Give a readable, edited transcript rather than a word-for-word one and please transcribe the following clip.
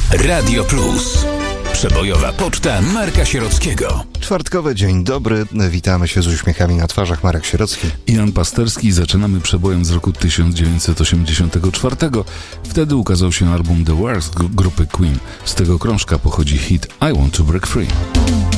Radio Plus. Przebojowa poczta Marka Sierockiego. Czwartkowy dzień dobry. Witamy się z uśmiechami na twarzach. Marek Sierocki i Jan Pasterski. Zaczynamy przebojem z roku 1984. Wtedy ukazał się album The Worst grupy Queen. Z tego krążka pochodzi hit I Want to Break Free.